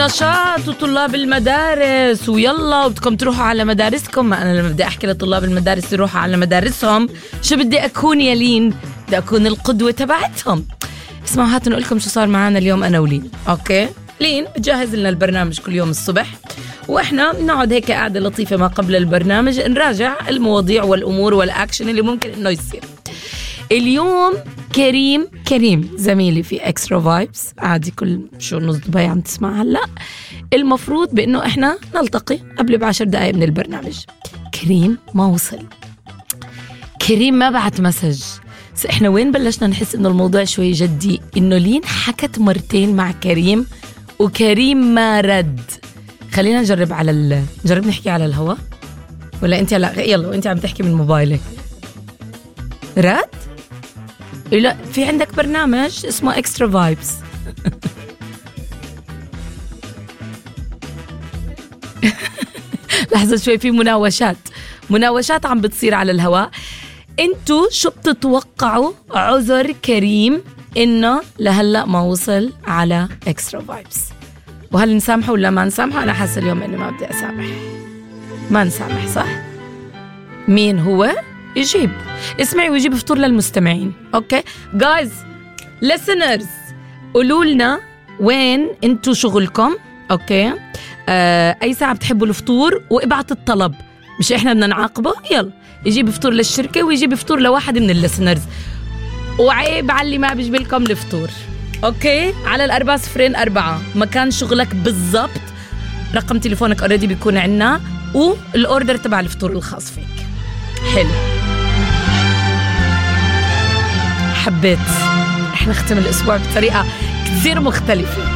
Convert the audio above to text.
ونشاط وطلاب المدارس ويلا وبدكم تروحوا على مدارسكم. ما أنا لما بدي أحكي لطلاب المدارس يروحوا على مدارسهم شو بدي أكون يا لين؟ بدي أكون القدوة تبعتهم. اسمعوا هاتوا نقول لكم شو صار معنا اليوم أنا ولين. أوكي لين بتجهز لنا البرنامج كل يوم الصبح، وإحنا بنقعد هيك قاعدة لطيفة ما قبل البرنامج نراجع المواضيع والأمور والأكشن اللي ممكن إنه يصير. اليوم كريم زميلي في اكسترا فايبس عادي كل شو نص دبي عم تسمع هلا، المفروض بانه احنا نلتقي قبل ب10 دقائق من البرنامج. كريم ما وصل، كريم ما بعت مسج. احنا وين بلشنا نحس انه الموضوع شوي جدي؟ انه لين حكت مرتين مع كريم وكريم ما رد. خلينا نجرب نجرب نحكي على الهواء، ولا انت يلا وانت عم تحكي من موبايلك رد؟ لا في عندك برنامج اسمه اكسترا فايبس. لحظة شوي، في مناوشات عم بتصير على الهواء. انتو شو بتتوقعوا عذر كريم انه لهلأ ما وصل على اكسترا فايبس؟ وهل نسامحه ولا ما نسامحه؟ انا حاسة اليوم اني ما بدي اسامح. ما نسامح صح؟ مين هو؟ يجيب اسمعي ويجيب فطور للمستمعين. اوكي جايز listeners، قولوا لنا وين انتو شغلكم. اوكي اي ساعة بتحبوا الفطور وابعت الطلب، مش احنا بدنا نعاقبه. يلا يجيب فطور للشركة ويجيب فطور لواحد من الليسنرز، وعيب على اللي ما بيجيب لكم الفطور. اوكي على 4004 مكان شغلك بالضبط، رقم تليفونك اوريدي بيكون عنا، والاوردر تبع الفطور الخاص فيك. حلو، حبيت احنا نختم الاسبوع بطريقة كثير مختلفة.